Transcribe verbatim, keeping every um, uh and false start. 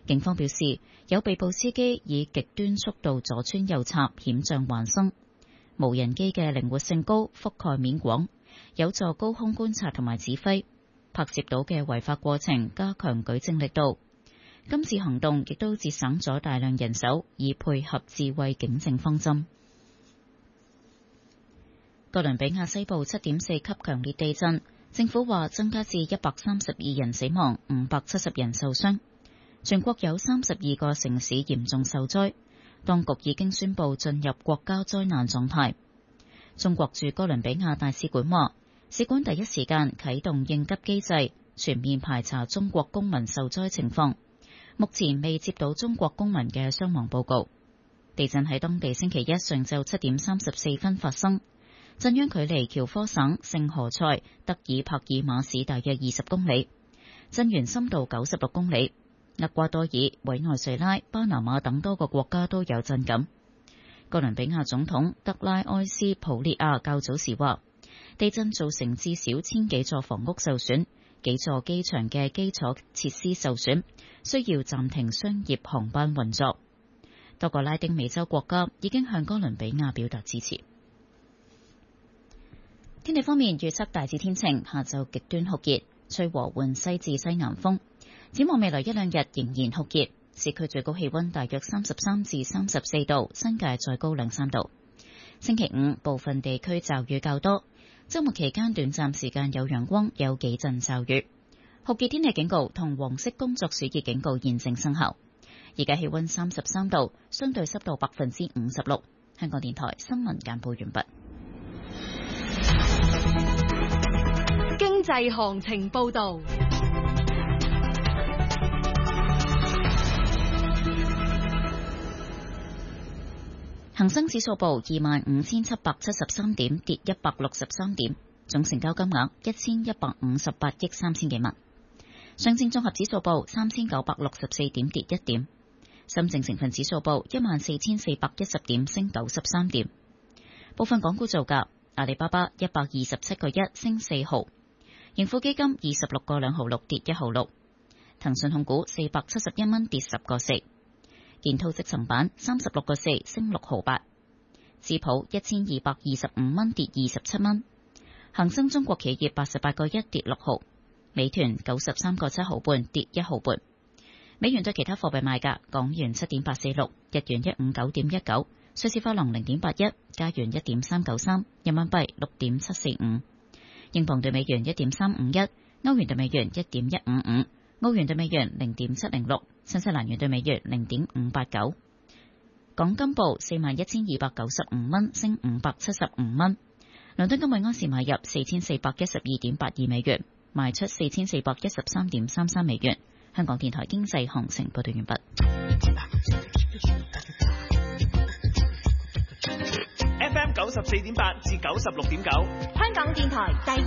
警方表示，有被捕司機以極端速度左穿右插，險象環生。無人機嘅靈活性高，覆蓋面廣，有助高空觀察同埋指揮。拍攝到嘅違法過程，加強舉證力度。今次行動亦都節省咗大量人手，以配合智慧警政方針。哥倫比亞西部七點四級強烈地震，政府話增加至一百三十二人死亡，五百七十人受傷。全國有三十二個城市嚴重受災，當局已經宣布進入國家災難狀態。中國駐哥倫比亞大使館話，使館第一時間啟動應急機制，全面排查中國公民受災情況。目前未接到中國公民嘅傷亡報告。地震喺當地星期一上晝七點三十四分發生。震央距離喬科省聖何塞德爾帕爾馬市大約二十公里，震源深度九十六公里。厄瓜多爾、委內瑞拉、巴拿馬等多個國家都有震感。哥倫比亞總統德拉埃斯普列亞較早時話，地震造成至少千幾座房屋受損，幾座機場嘅基礎設施受損，需要暫停商業航班運作。多個拉丁美洲國家已經向哥倫比亞表達支持。天氣方面，預測大致天晴，下晝極端酷熱，吹和緩西至西南風。展望未來一兩日仍然酷熱，市區最高氣溫大約三十三至三十四度，新界再高兩三度。星期五部分地區驟雨較多，週末期間短暫時間有陽光，有幾陣驟雨。酷熱天氣警告同黃色工作暑熱警告現正生效。而家氣溫三十三度，相對濕度百分之五十六。香港電台新聞簡報完畢。 經濟行情報道。 恒生指數報二萬五千七百七十三點，跌一百六十三點，總成交金額一千一百五十八億三千幾萬。上證綜合指數報三千九百六十四點，跌一點。深證成分指數報一萬四千四百一十點，升九十三點。部分港股造價：阿里巴巴一百二十七個一，升四毫；盈富基金二十六個兩毫六，跌一毫六；騰訊控股四百七十一蚊，跌十個四。建滔積層板三十六個四，升六毫八；智普一千二百二十五蚊，跌二十七蚊；恒生中國企業八十八個一，跌六毫；美團九十三個七毫半，跌一毫半。美元對其他貨幣賣價：港元七點八四六，日元一五九點一九，瑞士法郎零點八一，加元一點三九三，人民幣六點七四五，英鎊對美元一點三五一，歐元對美元一點一五五。澳元對美元零點七零六，新西蘭元對美元零點五八九。港金報四萬一千二百九十五蚊，升五百七十五蚊。倫敦金每安士買入四千四百一十二點八二美元，賣出四千四百一十三點三三美元。香港電台經濟行情報道完畢。 F M 九十四點八至九十六點九， 香港電台第